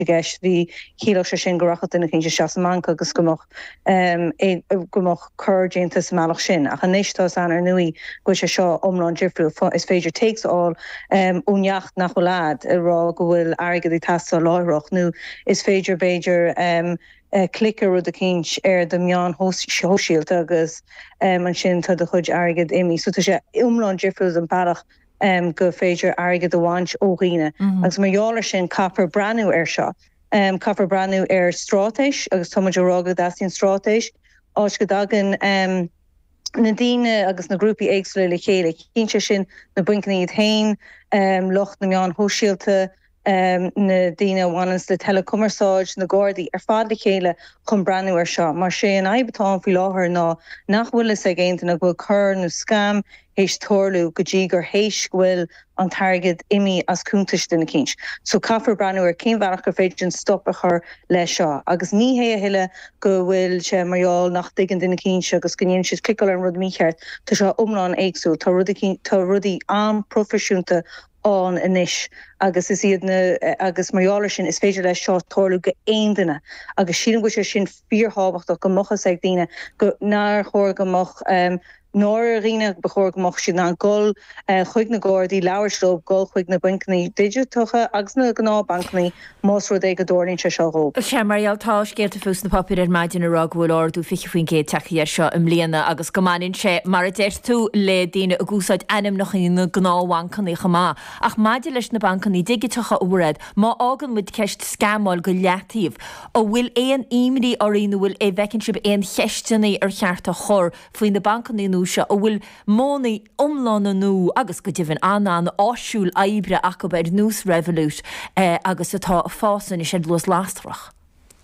geis hí híach se sin gorachat in cinn se manca agus gomach chudénta meach sin a chanéistá an nui go se seo omlán difriú is féidir takes all úneacht nach cholád rá go bhfuil aige tasta láireach nu is féidir Beiidir clicker rud a cinch de meán hóisiilt agus an sin tá a chud agad imi so tá sé umlán difriús an barach go féidir agad bhaint óghine agus marheálar sin capar breanú seo capar breanú strátéis agus toidirrágad dasíon strátéis áis go dagan na díine agus na grúpi éagsúile le chéile cínte sin na buincaní hain locht na meán hóisiilte na díine bhhanas le telecommerceáid na Gordí fad le chéile chun breanú seo mar sé an aibbetáin fi láthair ná nach bhfuil is a géanta na bhfuil chur nó scam hééis toirlú go dtí gur hééis bhfuil an targad imi as cúntais duna cinch. So caafar breanú céimhheach gur féidir stop a chur le seo. Agus ní hé a hiile go bhfuil se marall nach digan duna cinch agus gníonn siad clical an rud mícheart tá seo umlán éagsú tá rudí am profisiúnta an inis agus is iad agus marall sin is féidir le seo toirlú go aon duine agus sílan go sé sin fíorthábhacht go mochas ag daine go nar chóir go moch nóir riine bechóir goach sin an gol chuig na Gordí leabharslób gol chuig na buincaní digitucha agus na gná bancnaí más rud é go dúirlín se seó. Se maraltá scéalta fús na papir maidin arághfuil orú fiche faoin cé takeíar seo im líana agus gomanin sé mar a déir tú le daine a gúsáid enim nach na gnáhhacannaí chamá ach maidir leis na bancaní digitucha ured má ágan mud ceist scamáil go leatíomh ó bhfuil éon imí oríú bhfuil é bhecinn sib éon cheistena ar cheartta chor faoin na bancaní se ó bhfuil mónaí omlána nó agus go dtíhann anna áisiúil aibre acu beir nús revolút agus atá fásan is sé los lástrach.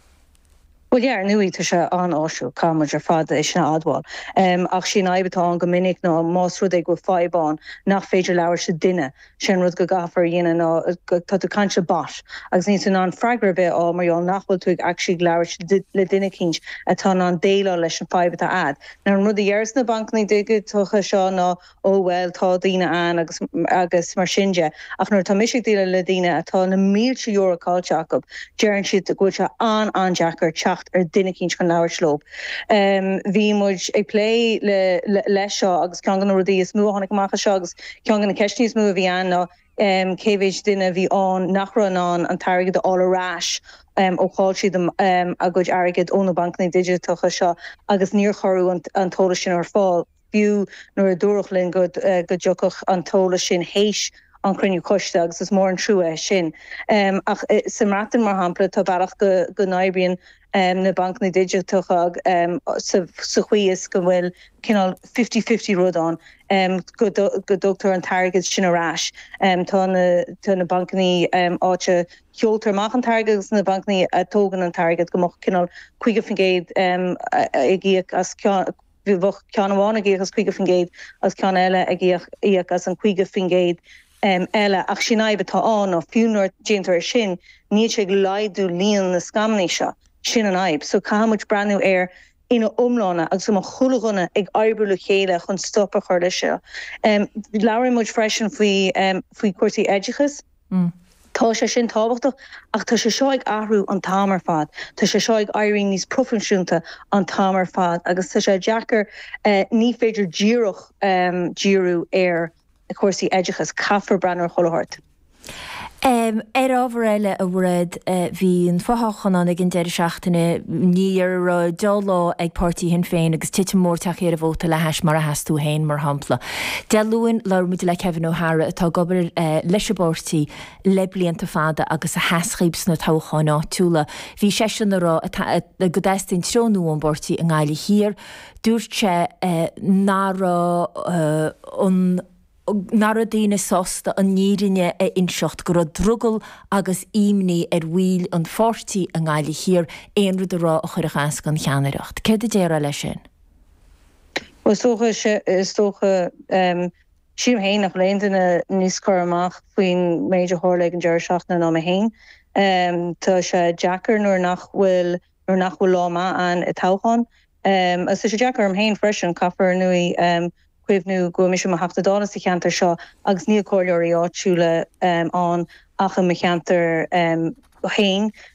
Well nuí tá se an áisiú cáidir fada is sin adháil. Ach sin aibbetáin go minic ná más rud é go fáibáin nach féidir leabhar se duine sin rud go gafar dhéine ná tá tú caiinte bas. Agus níos an freigra bit á marall nachhfuil tú actually leabhar le duine cinch atá an déile leis an fáibbe ad. Na an rud dhears na bancnaí duige tucha seo ná óhfuil tá daine an agus mar singe ach nuair tá misisiigh díile le daine atá na €1,000 cáilteach dearann siad go se an Jackar duine cinch chun leabharslób. Bhí muid ag play le seo agus cean gan rudí is mú tháinig amach seo agus cean gan na ceisníos mú a bhí an ná céhhéid duine bhí an nachranán an targad de áráis ó cháil siad a gcuid agad óna bancnaí digitucha seo agus níor chorú an tóla sin ar fáil. Fiú nuair a dúrachlinn go deochach an tóla sin héis an cruniú coiste agus is mór an trúe sin. Ach samrátain mar hampla tá barach go naibríonn na bancnaí digitucha sa chuíos go bhfuil cinál 50-50 rudán go dúchttar an targad sin aráis. Tá na bancnaí áte cheoltar amach an targad na bancnaí tógan an targad go moch cinál 50% i gcíoch as bhíh ceanháin a gcíoch as 50% as cean eile a gcíoch as an 50% eile ach sin aibetá an ó fiúnar déantar sin níl sé leidú líon na scamnaí seo sin an aib. So cámuid breanú ina omlána agus sama chulaganna ag aibrú chéile chun stoppa chuir lei seo. Leabhair muid freisin faoi cuairtaí éideachas. Tá sé sin tábhachtach ach tá sé seo ag ahrú an támar fad. Tá sé seo ag airíonn níos profinsúnta an támar fad agus tá sé Jackar ní féidir díoch díú a cuasaí éideachas caafar breanúir chulairt. Ábhar eile a bhreid bhí an fáthachan an ag an deir seachtainna níor dá ag pártaí hin féin agus tiite mórteach ar a bhóta le heis mar a heasú hain mar hampla. De luúin lemuid le Kevin O'Hara atá gobar leis bórtaí le blianta fada agus a heaschaibs na táchaáin átúla. Bhí sé rá go deistain trónú an bórtaí an gáile hir, dúirt sé Nara daine sosta an nírinne inseocht gur a drugel agus imní bhíl an fortí an gáile hir éonrúd a rá a chur a gas gan cheanaireacht. Cé a déire lei sin? Well stocha siim héin nach léintena níos chur amach faoin méidir thorlaigh an deir seachna ná a héin. Tá sé Jackar nuair nach bhfuil láma an i táchaán. As sé Jackar am héin freisin caafar nui cuimhnú go mis a haftadálas i cheantar seo agus níl choileoirí áitiúla an acha me cheantar go hain